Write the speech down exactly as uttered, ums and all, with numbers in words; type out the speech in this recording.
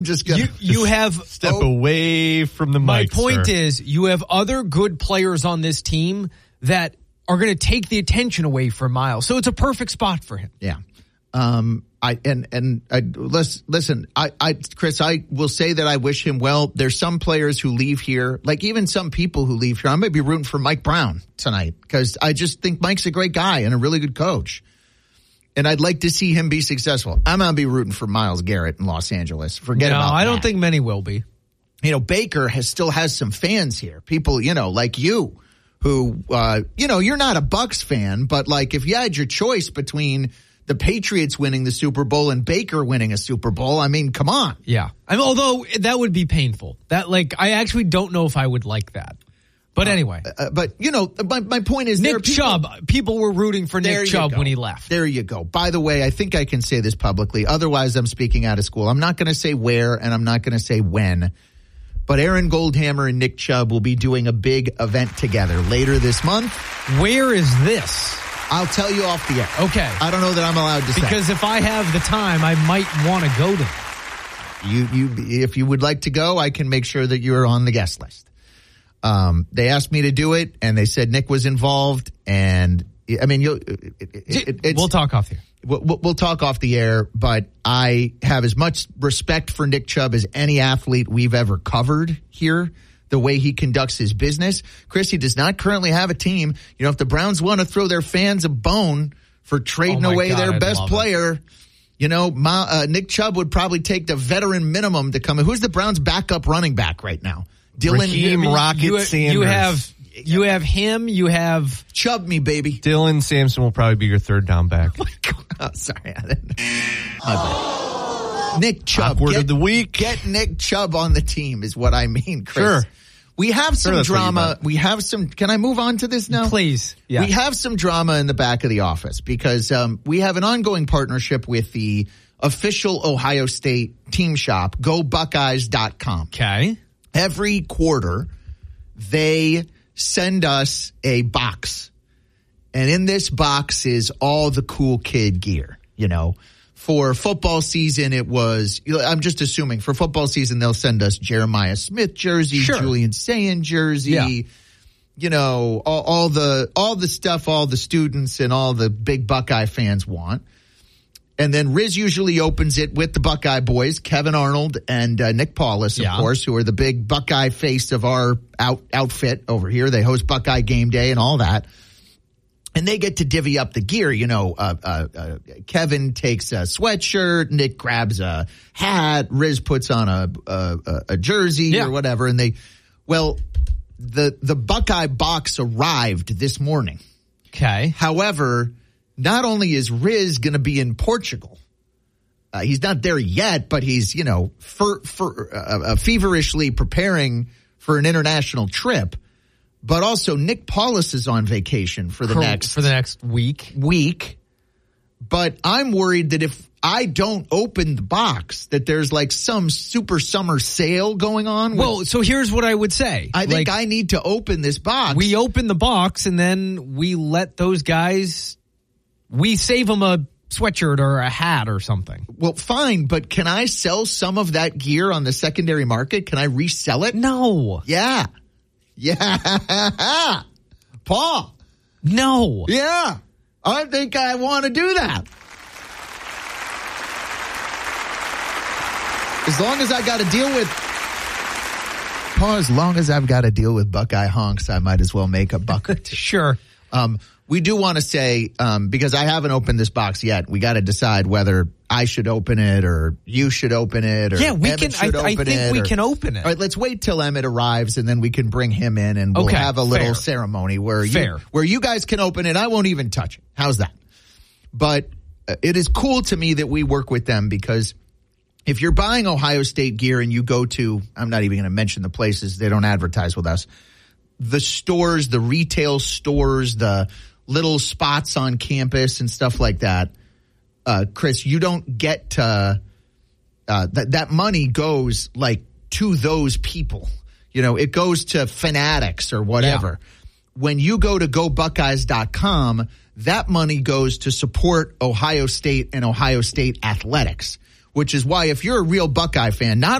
Just gonna you, you have step oh, away from the mic. My point sir. is, you have other good players on this team that are going to take the attention away from Miles. So it's a perfect spot for him. Yeah. Um, I and and I, listen, listen, I, I, Chris, I will say that I wish him well. There's some players who leave here, like even some people who leave here. I might be rooting for Mike Brown tonight because I just think Mike's a great guy and a really good coach. And I'd like to see him be successful. I'm going to be rooting for Myles Garrett in Los Angeles. Forget no, about that. No, I don't think many will be. You know, Baker has still has some fans here. People, you know, like you who, uh, you know, you're not a Bucs fan, but like if you had your choice between the Patriots winning the Super Bowl and Baker winning a Super Bowl, I mean, come on. Yeah. I mean, although that would be painful. That like, I actually don't know if I would like that. But anyway. Uh, but, you know, my, my point is Nick people, Chubb, people were rooting for Nick Chubb when he left. There you go. By the way, I think I can say this publicly. Otherwise, I'm speaking out of school. I'm not going to say where and I'm not going to say when. But Aaron Goldhammer and Nick Chubb will be doing a big event together later this month. Where is this? I'll tell you off the air. Okay. I don't know that I'm allowed to say. Because if I have the time, I might want to go to them. You, you, if you would like to go, I can make sure that you're on the guest list. Um, they asked me to do it, and they said Nick was involved, and I mean, you'll. It, it, it's, we'll talk off the air. We'll, we'll talk off the air, but I have as much respect for Nick Chubb as any athlete we've ever covered here. The way he conducts his business, Chris, he does not currently have a team. You know, if the Browns want to throw their fans a bone for trading oh away God, their I'd best player. It. You know, Ma, uh, Nick Chubb would probably take the veteran minimum to come in. Who's the Browns' backup running back right now? Dylan Raheem Rocket you, Sanders. You have you have him. You have Chubb me, baby. Dylan Sampson will probably be your third down back. Oh, my God. Oh, sorry, I didn't. My bad. Nick Chubb. Awkward get, of the week. Get Nick Chubb on the team is what I mean, Chris. Sure. We have some sure drama. We have some. Can I move on to this now? Please. Yeah. We have some drama in the back of the office because um, we have an ongoing partnership with the official Ohio State team shop, go buckeyes dot com. Okay. Every quarter, they send us a box. And in this box is all the cool kid gear, you know. For football season, it was, I'm just assuming, for football season, they'll send us Jeremiah Smith jersey, sure. Julian Sayin jersey, yeah. you know, all, all the all the stuff all the students and all the big Buckeye fans want. And then Riz usually opens it with the Buckeye boys, Kevin Arnold and uh, Nick Paulus, of yeah. course, who are the big Buckeye face of our out, outfit over here. They host Buckeye Game Day and all that. And they get to divvy up the gear. You know, uh, uh, uh, Kevin takes a sweatshirt, Nick grabs a hat, Riz puts on a a, a jersey yeah. or whatever. And they, well, the the Buckeye box arrived this morning. Okay. However, not only is Riz going to be in Portugal, uh, he's not there yet, but he's, you know, for, for, uh, uh, feverishly preparing for an international trip. But also Nick Paulus is on vacation for the for, next for the next week. Week. But I'm worried that if I don't open the box, that there's like some super summer sale going on. Well, with, so here's what I would say. I think like, I need to open this box. We open the box and then we let those guys, we save them a sweatshirt or a hat or something. Well, fine, but can I sell some of that gear on the secondary market? Can I resell it? No. Yeah. Yeah. Paul. No. Yeah. I think I want to do that. As long as I got to deal with, Paul, as long as I've got to deal with Buckeye honks, I might as well make a buck or two. Sure. Um, we do want to say, um, because I haven't opened this box yet, we got to decide whether I should open it or you should open it or yeah, we Emmett can. I, I think it, we or, can open it. All right, let's wait till Emmett arrives and then we can bring him in and we'll okay, have a little fair. ceremony where fair. you, where you guys can open it. I won't even touch it. How's that? But uh, it is cool to me that we work with them because if you're buying Ohio State gear and you go to, I'm not even going to mention the places, they don't advertise with us, the stores, the retail stores, the little spots on campus and stuff like that, uh, Chris, you don't get to, uh, that, that money goes like to those people. You know, it goes to Fanatics or whatever. Yeah. When you go to go buckeyes dot com, that money goes to support Ohio State and Ohio State athletics. which is why if you're a real Buckeye fan, not